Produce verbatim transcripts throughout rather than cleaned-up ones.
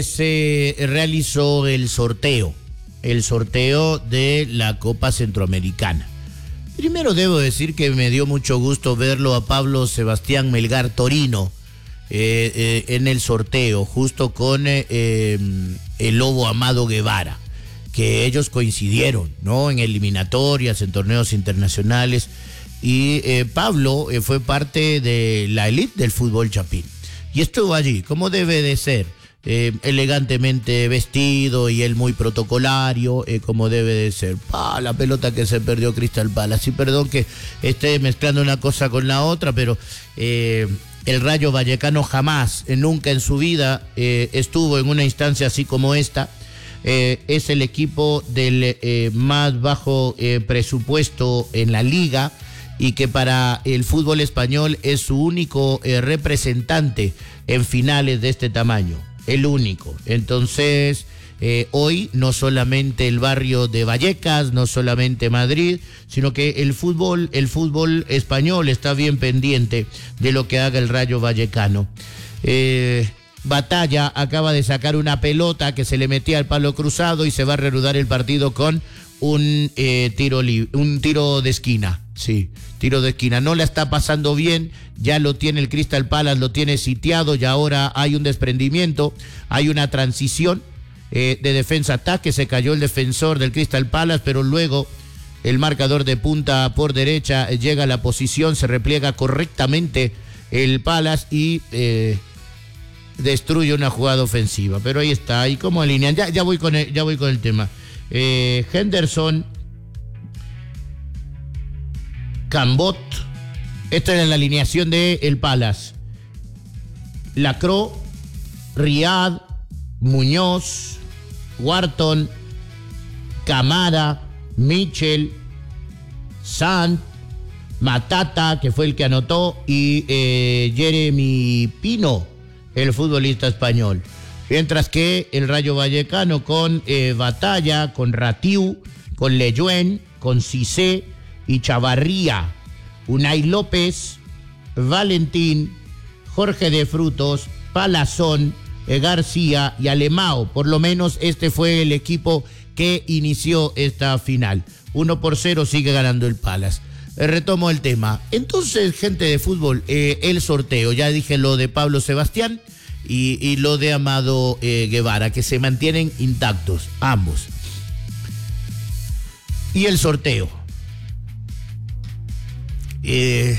se realizó el sorteo, el sorteo de la Copa Centroamericana. Primero debo decir que me dio mucho gusto verlo a Pablo Sebastián Melgar Torino eh, eh, en el sorteo, justo con eh, eh, el Lobo Amado Guevara, que ellos coincidieron, ¿no? En eliminatorias, en torneos internacionales, y eh, Pablo eh, fue parte de la élite del fútbol chapín, y estuvo allí, como debe de ser. Eh, elegantemente vestido y él muy protocolario, eh, como debe de ser. Ah, la pelota que se perdió Crystal Palace. Sí, perdón que esté mezclando una cosa con la otra, pero eh, el Rayo Vallecano jamás, eh, nunca en su vida eh, estuvo en una instancia así como esta. Eh, es el equipo del eh, más bajo eh, presupuesto en la liga, y que para el fútbol español es su único eh, representante en finales de este tamaño. El único. Entonces, eh, hoy no solamente el barrio de Vallecas, no solamente Madrid, sino que el fútbol, el fútbol español está bien pendiente de lo que haga el Rayo Vallecano. Eh, Batalla acaba de sacar una pelota que se le metía al palo cruzado y se va a reanudar el partido con un eh, tiro li- un tiro de esquina. Sí, tiro de esquina. No la está pasando bien, ya lo tiene el Crystal Palace, lo tiene sitiado, y ahora hay un desprendimiento, hay una transición eh, de defensa-ataque, se cayó el defensor del Crystal Palace, pero luego el marcador de punta por derecha eh, llega a la posición, se repliega correctamente el Palace y eh, destruye una jugada ofensiva. Pero ahí está, y cómo alinean, ya, ya, voy, con el, ya voy con el tema. Eh, Henderson, Cambot, esta es la alineación de el Palace. Lacroix, Riad, Muñoz, Wharton, Camara, Mitchell, Sant, Matata, que fue el que anotó, y eh, Jeremy Pino, el futbolista español. Mientras que el Rayo Vallecano con eh, Batalla, con Ratiu, con Lejeune, con Cissé y Chavarría, Unai López, Valentín, Jorge de Frutos, Palazón, eh, García y Alemão. Por lo menos este fue el equipo que inició esta final. Uno por cero sigue ganando el Palace. Eh, retomo el tema. Entonces, gente de fútbol, eh, el sorteo. Ya dije lo de Pablo Sebastián y, y lo de Amado eh, Guevara, que se mantienen intactos, ambos. Y el sorteo. Eh,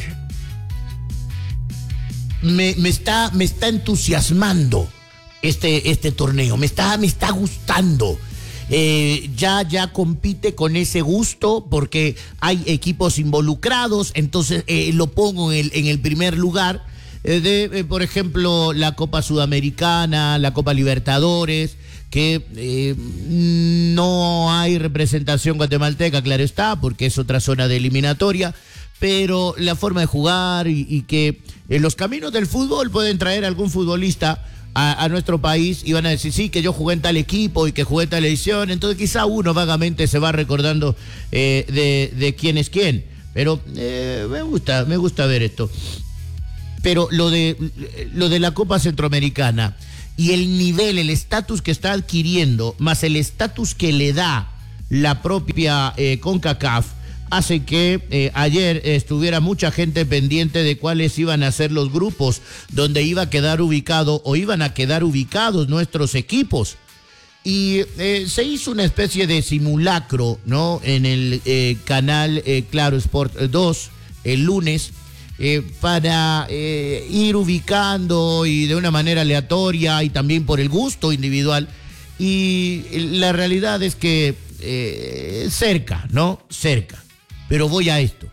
me, me, está, me está entusiasmando este, este torneo, me está, me está gustando. Eh, ya, ya compite con ese gusto porque hay equipos involucrados, entonces eh, lo pongo en el, en el primer lugar eh, de, eh, por ejemplo, la Copa Sudamericana, la Copa Libertadores, que eh, no hay representación guatemalteca, claro está, porque es otra zona de eliminatoria, pero la forma de jugar y, y que en los caminos del fútbol pueden traer algún futbolista a, a nuestro país y van a decir, sí, que yo jugué en tal equipo y que jugué en tal edición, entonces quizá uno vagamente se va recordando eh, de, de quién es quién, pero eh, me gusta, me gusta ver esto. Pero lo de, lo de la Copa Centroamericana y el nivel, el estatus que está adquiriendo, más el estatus que le da la propia eh, CONCACAF, hace que eh, ayer estuviera mucha gente pendiente de cuáles iban a ser los grupos donde iba a quedar ubicado o iban a quedar ubicados nuestros equipos. Y eh, se hizo una especie de simulacro, ¿no? En el eh, canal eh, Claro Sport dos el lunes eh, para eh, ir ubicando y de una manera aleatoria y también por el gusto individual. Y la realidad es que eh, cerca, ¿no? Cerca. Pero voy a esto,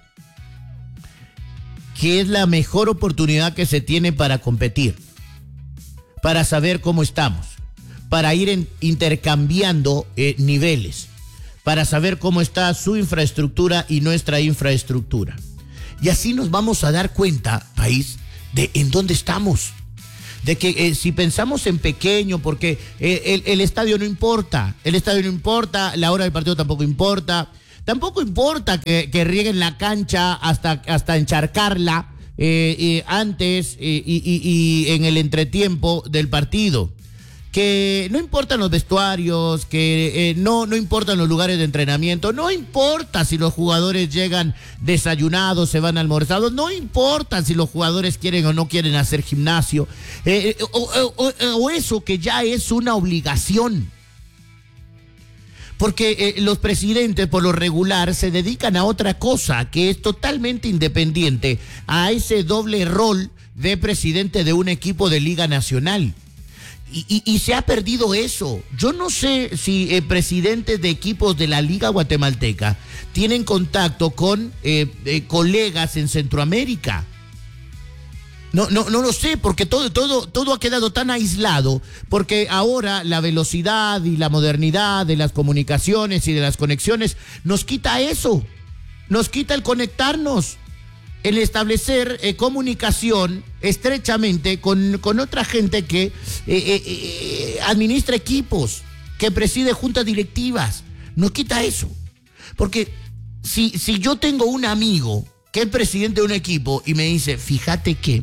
que es la mejor oportunidad que se tiene para competir, para saber cómo estamos, para ir en, intercambiando eh, niveles, para saber cómo está su infraestructura y nuestra infraestructura. Y así nos vamos a dar cuenta, país, de en dónde estamos. De que eh, si pensamos en pequeño, porque eh, el, el estadio no importa, el estadio no importa, la hora del partido tampoco importa. Tampoco importa que, que rieguen la cancha hasta, hasta encharcarla eh, eh, antes eh, y, y, y en el entretiempo del partido. que no importan los vestuarios, que eh, no, no importan los lugares de entrenamiento, no importa si los jugadores llegan desayunados, se van almorzados, no importa si los jugadores quieren o no quieren hacer gimnasio, eh, o, o, o eso que ya es una obligación. Porque eh, los presidentes, por lo regular, se dedican a otra cosa que es totalmente independiente a ese doble rol de presidente de un equipo de Liga Nacional. Y, y, y se ha perdido eso. Yo no sé si eh, presidentes de equipos de la Liga Guatemalteca tienen contacto con eh, eh, colegas en Centroamérica. No, no, no lo sé, porque todo, todo, todo ha quedado tan aislado, porque ahora la velocidad y la modernidad de las comunicaciones y de las conexiones nos quita eso, nos quita el conectarnos, el establecer eh, comunicación estrechamente con, con otra gente que eh, eh, eh, administra equipos, que preside juntas directivas. Nos quita eso. Porque si, si yo tengo un amigo que es presidente de un equipo y me dice, fíjate que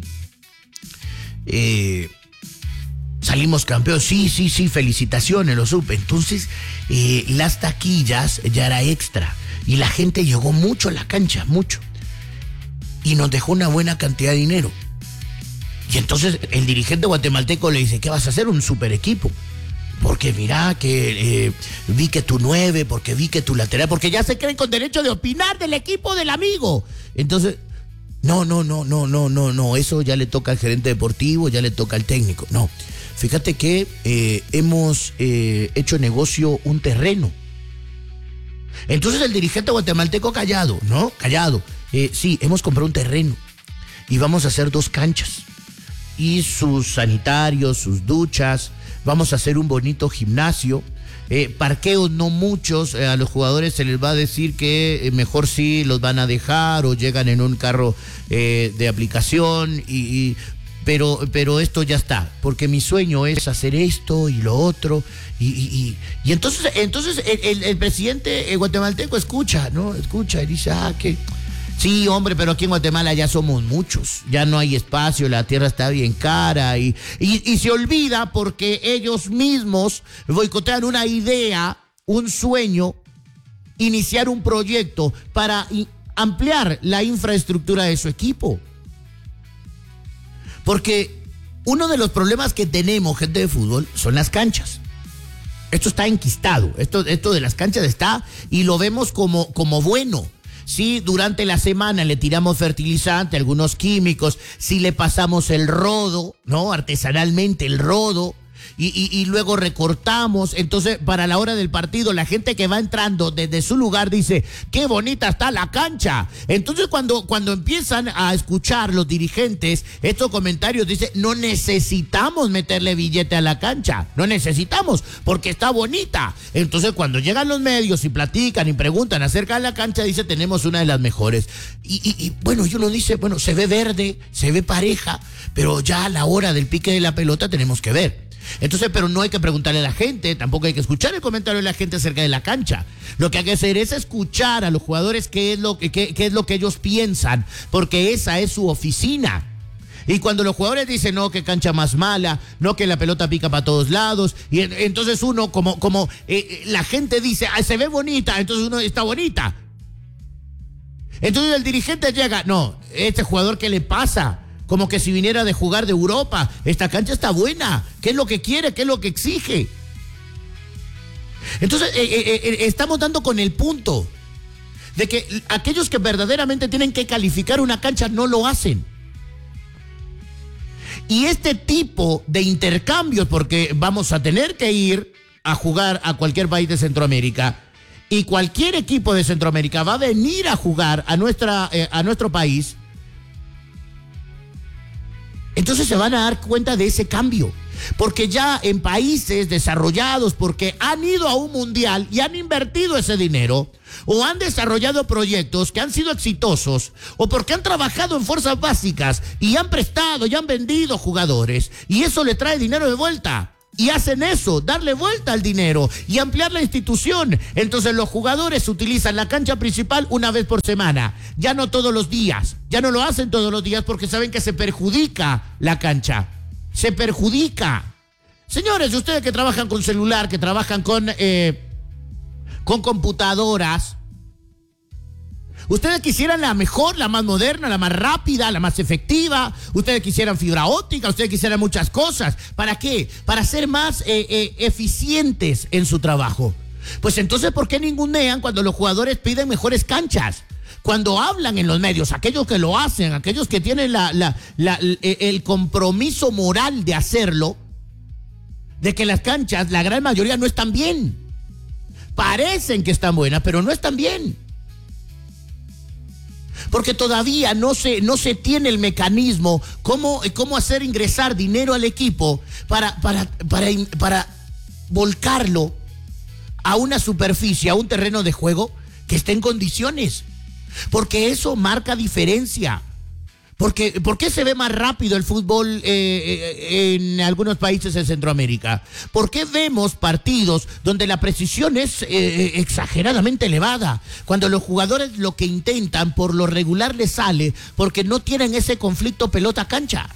eh, salimos campeones, sí, sí, sí, felicitaciones, lo supe. Entonces, eh, las taquillas ya era extra y la gente llegó mucho a la cancha, mucho. Y nos dejó una buena cantidad de dinero. Y entonces el dirigente guatemalteco le dice, ¿qué vas a hacer? Un super equipo. Porque mira que eh, vi que tu nueve, porque vi que tu lateral, porque ya se creen con derecho de opinar del equipo del amigo. Entonces, no, no, no, no, no, no, no, eso ya le toca al gerente deportivo, ya le toca al técnico. No, fíjate que eh, hemos eh, hecho negocio un terreno. Entonces el dirigente guatemalteco callado, ¿no? Callado. Eh, sí, hemos comprado un terreno y vamos a hacer dos canchas y sus sanitarios, sus duchas, vamos a hacer un bonito gimnasio, eh, parqueos no muchos, eh, a los jugadores se les va a decir que eh, mejor sí los van a dejar o llegan en un carro eh, de aplicación, y, y, pero, pero esto ya está, porque mi sueño es hacer esto y lo otro, y, y, y, y entonces, entonces el, el, el presidente guatemalteco escucha, ¿no? Escucha y dice, ah, que... Sí, hombre, pero aquí en Guatemala ya somos muchos, ya no hay espacio, la tierra está bien cara y, y, y se olvida porque ellos mismos boicotean una idea, un sueño, iniciar un proyecto para ampliar la infraestructura de su equipo. Porque uno de los problemas que tenemos, gente de fútbol, son las canchas. Esto está enquistado, esto, esto de las canchas está y lo vemos como, como bueno. Si durante la semana le tiramos fertilizante, algunos químicos, si le pasamos el rodo, ¿no? Artesanalmente el rodo, y, y, y luego recortamos, entonces para la hora del partido la gente que va entrando desde su lugar dice, qué bonita está la cancha. Entonces cuando, cuando empiezan a escuchar los dirigentes estos comentarios, dice, no necesitamos meterle billete a la cancha, no necesitamos, porque está bonita. Entonces cuando llegan los medios y platican y preguntan acerca de la cancha, dice, tenemos una de las mejores. Y, y, y bueno, y uno dice, bueno, se ve verde, se ve pareja, pero ya a la hora del pique de la pelota tenemos que ver. Entonces, pero no hay que preguntarle a la gente, tampoco hay que escuchar el comentario de la gente acerca de la cancha. Lo que hay que hacer es escuchar a los jugadores qué es lo que, qué, qué es lo que ellos piensan, porque esa es su oficina. Y cuando los jugadores dicen, no, que cancha más mala, no, que la pelota pica para todos lados, y entonces uno, como, como eh, la gente dice, ah, se ve bonita, entonces uno está bonita. Entonces el dirigente llega, no, este jugador, ¿qué le pasa? Como que si viniera de jugar de Europa. Esta cancha está buena. ¿Qué es lo que quiere? ¿Qué es lo que exige? Entonces, eh, eh, eh, estamos dando con el punto de que aquellos que verdaderamente tienen que calificar una cancha no lo hacen. Y este tipo de intercambios, porque vamos a tener que ir a jugar a cualquier país de Centroamérica, y cualquier equipo de Centroamérica va a venir a jugar a, nuestra, eh, a nuestro país, entonces se van a dar cuenta de ese cambio. Porque ya en países desarrollados, porque han ido a un mundial y han invertido ese dinero, o han desarrollado proyectos que han sido exitosos, o porque han trabajado en fuerzas básicas y han prestado y han vendido jugadores, y eso le trae dinero de vuelta. Y hacen eso, darle vuelta al dinero y ampliar la institución. Entonces los jugadores utilizan la cancha principal una vez por semana, ya no todos los días, ya no lo hacen todos los días porque saben que se perjudica la cancha, se perjudica. Señores, ustedes que trabajan con celular, que trabajan con, eh, con computadoras, ustedes quisieran la mejor, la más moderna, la más rápida, la más efectiva. Ustedes quisieran fibra óptica, ustedes quisieran muchas cosas. ¿Para qué? Para ser más eh, eh, eficientes en su trabajo. Pues entonces, ¿por qué ningunean cuando los jugadores piden mejores canchas? Cuando hablan en los medios, aquellos que lo hacen, aquellos que tienen la, la, la, el compromiso moral de hacerlo, de que las canchas, la gran mayoría, no están bien. Parecen que están buenas, pero no están bien. Porque todavía no se, no se tiene el mecanismo cómo, cómo hacer ingresar dinero al equipo para, para, para, para volcarlo a una superficie, a un terreno de juego que esté en condiciones. Porque eso marca diferencia. Porque, ¿por qué se ve más rápido el fútbol eh, en algunos países de Centroamérica? ¿Por qué vemos partidos donde la precisión es eh, exageradamente elevada? Cuando los jugadores lo que intentan, por lo regular les sale, porque no tienen ese conflicto pelota-cancha.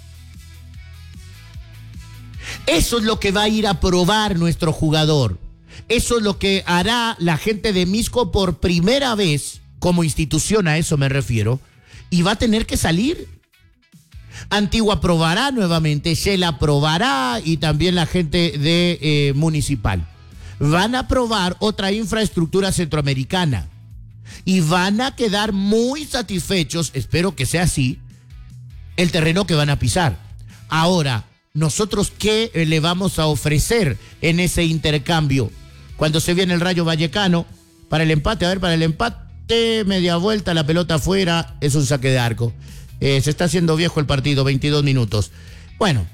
Eso es lo que va a ir a probar nuestro jugador. Eso es lo que hará la gente de Misco por primera vez, como institución, a eso me refiero. Y va a tener que salir. Antigua probará nuevamente, Shela probará y también la gente de eh, Municipal. Van a probar otra infraestructura centroamericana y van a quedar muy satisfechos, espero que sea así, el terreno que van a pisar. Ahora, nosotros, ¿qué le vamos a ofrecer en ese intercambio? Cuando se viene el Rayo Vallecano para el empate, a ver, para el empate, media vuelta, la pelota afuera, es un saque de arco. Eh, se está haciendo viejo el partido, veintidós minutos. Bueno,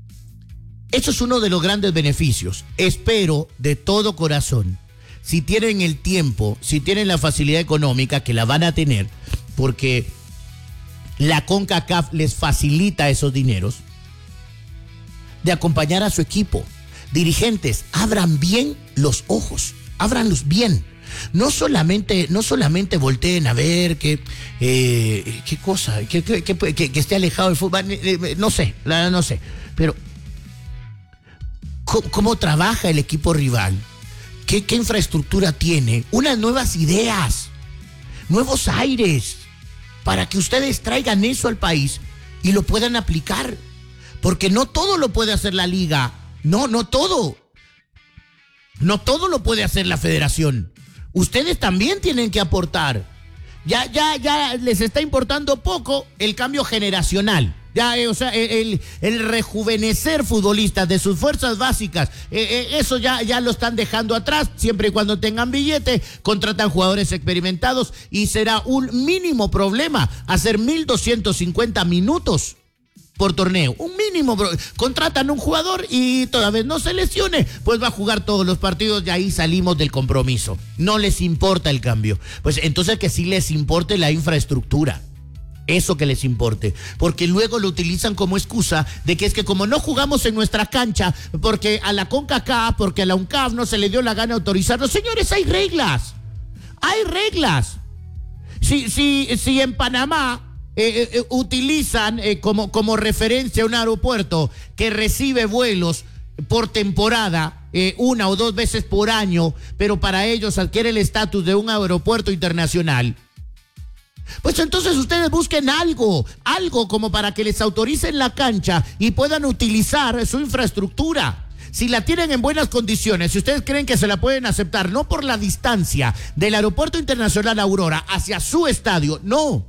eso es uno de los grandes beneficios. Espero de todo corazón, si tienen el tiempo, si tienen la facilidad económica, que la van a tener, porque la CONCACAF les facilita esos dineros, de acompañar a su equipo. Dirigentes, abran bien los ojos, ábranlos bien. No solamente, no solamente volteen a ver que, eh, qué cosa, que, que, que, que, que esté alejado del fútbol, eh, no sé, la, no sé, pero ¿cómo, cómo trabaja el equipo rival? ¿Qué, qué infraestructura tiene? Unas nuevas ideas, nuevos aires, para que ustedes traigan eso al país y lo puedan aplicar. Porque no todo lo puede hacer la liga, no, no todo. No todo lo puede hacer la federación. Ustedes también tienen que aportar. Ya, ya, ya les está importando poco el cambio generacional. Ya, eh, o sea, el, el rejuvenecer futbolistas de sus fuerzas básicas, eh, eh, eso ya, ya lo están dejando atrás. Siempre y cuando tengan billete, contratan jugadores experimentados y será un mínimo problema hacer mil doscientos cincuenta minutos por torneo, un mínimo. Contratan un jugador y toda vez no se lesione, pues va a jugar todos los partidos y ahí salimos del compromiso. No les importa el cambio. Pues entonces que sí les importe la infraestructura. Eso que les importe, porque luego lo utilizan como excusa de que es que como no jugamos en nuestra cancha, porque a la CONCACAF, porque a la UNCAF no se le dio la gana autorizarlo. Señores, hay reglas, hay reglas. Si, si, si en Panamá Eh, eh, utilizan eh, como, como referencia un aeropuerto que recibe vuelos por temporada, eh, una o dos veces por año, pero para ellos adquiere el estatus de un aeropuerto internacional, pues entonces ustedes busquen algo, algo como para que les autoricen la cancha y puedan utilizar su infraestructura. Si la tienen en buenas condiciones, si ustedes creen que se la pueden aceptar, no por la distancia del Aeropuerto Internacional Aurora hacia su estadio, no.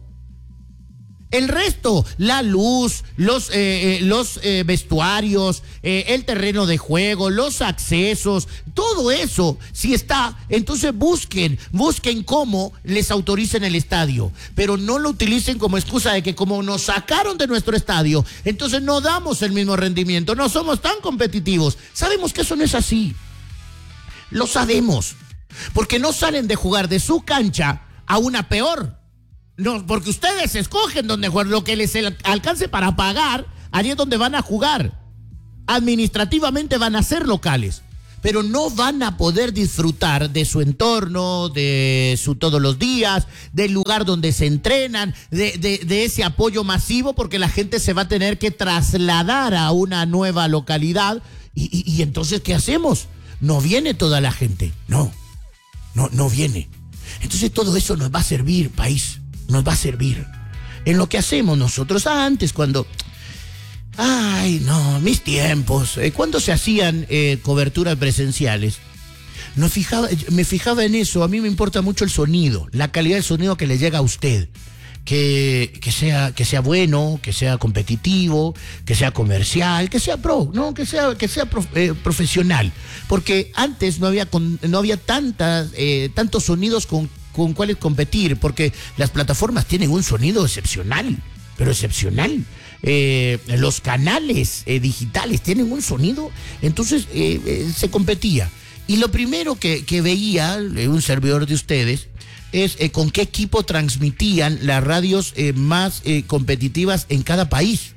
El resto, la luz, los, eh, eh, los eh, vestuarios, eh, el terreno de juego, los accesos, todo eso, si está, entonces busquen, busquen cómo les autoricen el estadio, pero no lo utilicen como excusa de que como nos sacaron de nuestro estadio, entonces no damos el mismo rendimiento, no somos tan competitivos. Sabemos que eso no es así, lo sabemos, porque no salen de jugar de su cancha a una peor. No, porque ustedes escogen dónde jugar, lo que les alcance para pagar, allí es donde van a jugar. Administrativamente van a ser locales, pero no van a poder disfrutar de su entorno, de su todos los días, del lugar donde se entrenan, de, de, de ese apoyo masivo, porque la gente se va a tener que trasladar a una nueva localidad Y, y, y entonces, ¿qué hacemos? No viene toda la gente. No, no, no viene. Entonces todo eso nos va a servir, país. Nos va a servir. En lo que hacemos nosotros antes, cuando... Ay, no, mis tiempos. Eh, cuando se hacían eh, coberturas presenciales, no fijaba, me fijaba en eso. A mí me importa mucho el sonido, la calidad del sonido que le llega a usted. Que, que, sea, que sea bueno, que sea competitivo, que sea comercial, que sea pro, ¿no? Que sea, que sea prof, eh, profesional. Porque antes no había, con, no había tantas, eh, tantos sonidos con, con cuales competir, porque las plataformas tienen un sonido excepcional, pero excepcional. Eh, los canales eh, digitales tienen un sonido, entonces eh, eh, se competía. Y lo primero que, que veía eh, un servidor de ustedes es eh, con qué equipo transmitían las radios eh, más eh, competitivas en cada país.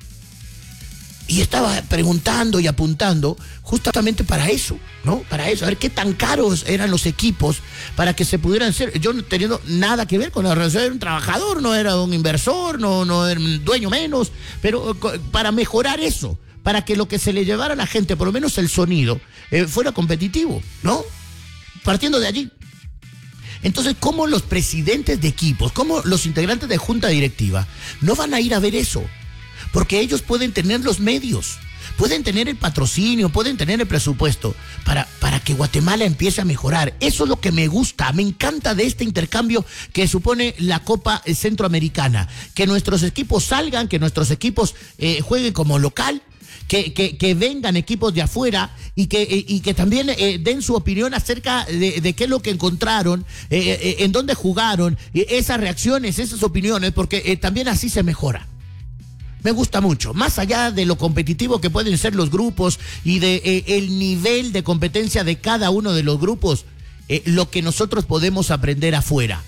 Y estaba preguntando y apuntando justamente para eso, ¿no? Para eso, a ver qué tan caros eran los equipos para que se pudieran hacer. Yo no teniendo nada que ver con la relación, era un trabajador, no era un inversor, no, no era un dueño menos, pero para mejorar eso, para que lo que se le llevara a la gente, por lo menos el sonido, eh, fuera competitivo, ¿no? Partiendo de allí. Entonces, ¿cómo los presidentes de equipos, cómo los integrantes de junta directiva no van a ir a ver eso? Porque ellos pueden tener los medios, pueden tener el patrocinio, pueden tener el presupuesto para, para que Guatemala empiece a mejorar. Eso es lo que me gusta, me encanta de este intercambio que supone la Copa Centroamericana. Que nuestros equipos salgan, que nuestros equipos eh, jueguen como local. Que, que, que vengan equipos de afuera y que, y que también eh, den su opinión acerca de, de qué es lo que encontraron, eh, eh, en dónde jugaron, eh, esas reacciones, esas opiniones, porque eh, también así se mejora. Me gusta mucho, más allá de lo competitivo que pueden ser los grupos y de eh, el nivel de competencia de cada uno de los grupos, eh, lo que nosotros podemos aprender afuera.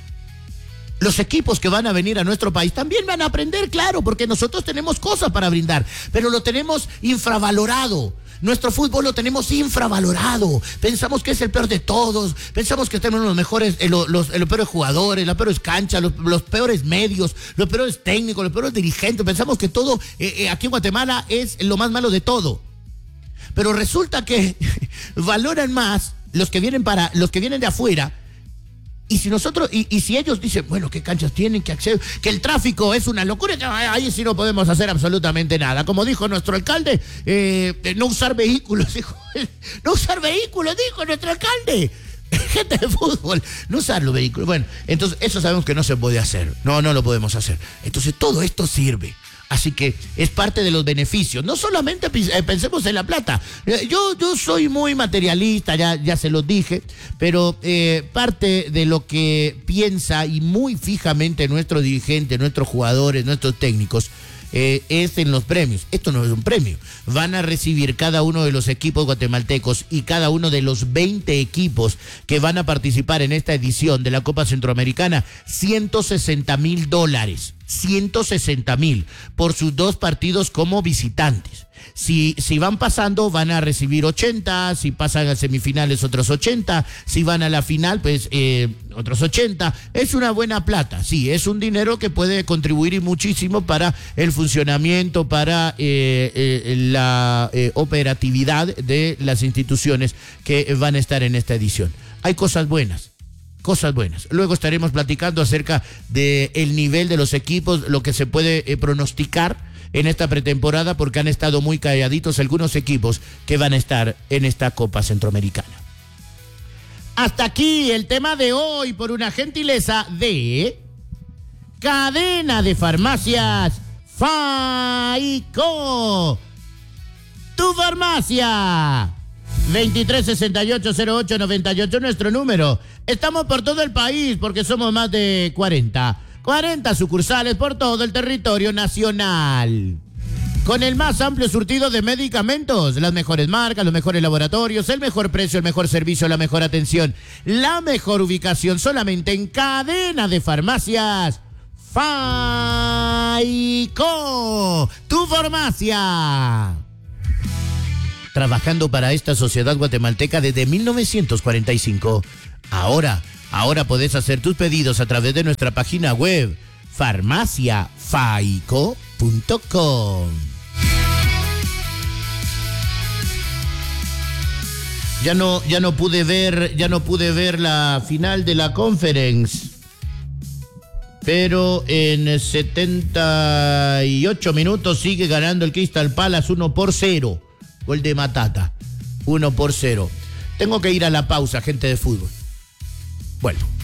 Los equipos que van a venir a nuestro país también van a aprender, claro, porque nosotros tenemos cosas para brindar, pero lo tenemos infravalorado. Nuestro fútbol lo tenemos infravalorado. Pensamos que es el peor de todos. Pensamos que tenemos los mejores, eh, los, los, los peores jugadores, las peores canchas, los, los peores medios, los peores técnicos, los peores dirigentes. Pensamos que todo eh, eh, aquí en Guatemala es lo más malo de todo. Pero resulta que valoran más los que vienen para, los que vienen de afuera. Y si nosotros, y, y si ellos dicen, bueno, qué canchas tienen, qué acceso, que el tráfico es una locura, ahí sí no podemos hacer absolutamente nada. Como dijo nuestro alcalde, eh, no usar vehículos, dijo, no usar vehículos, dijo nuestro alcalde. Gente de fútbol, no usar los vehículos. Bueno, entonces eso sabemos que no se puede hacer. No, no lo podemos hacer. Entonces todo esto sirve. Así que es parte de los beneficios. No solamente pensemos en la plata. Yo, yo soy muy materialista, ya, ya se los dije, pero eh, parte de lo que piensa y muy fijamente nuestros dirigentes, nuestros jugadores, nuestros técnicos, eh, es en los premios. Esto no es un premio. Van a recibir cada uno de los equipos guatemaltecos y cada uno de los veinte equipos que van a participar en esta edición de la Copa Centroamericana ciento sesenta mil dólares. ciento sesenta mil por sus dos partidos como visitantes. Si, si van pasando, van a recibir ochenta, si pasan a semifinales otros ochenta, si van a la final, pues eh, otros ochenta. Es una buena plata, sí, es un dinero que puede contribuir muchísimo para el funcionamiento, para eh, eh, la eh, operatividad de las instituciones que van a estar en esta edición. Hay cosas buenas. Cosas buenas. Luego estaremos platicando acerca del nivel de los equipos, lo que se puede eh, pronosticar en esta pretemporada, porque han estado muy calladitos algunos equipos que van a estar en esta Copa Centroamericana. Hasta aquí el tema de hoy por una gentileza de Cadena de Farmacias Faico. Tu farmacia. veintitrés sesenta y ocho cero ocho noventa y ocho nuestro número. Estamos por todo el país porque somos más de cuarenta. cuarenta sucursales por todo el territorio nacional. Con el más amplio surtido de medicamentos, las mejores marcas, los mejores laboratorios, el mejor precio, el mejor servicio, la mejor atención, la mejor ubicación solamente en Cadena de Farmacias Faico. Tu farmacia. Trabajando para esta sociedad guatemalteca desde mil novecientos cuarenta y cinco. Ahora, ahora podés hacer tus pedidos a través de nuestra página web, farmacia faico punto com. Ya no, ya no pude ver, ya no pude ver la final de la Conference. Pero en setenta y ocho minutos sigue ganando el Crystal Palace uno por cero. Gol de Matata. uno por cero. Tengo que ir a la pausa, gente de fútbol. Vuelvo.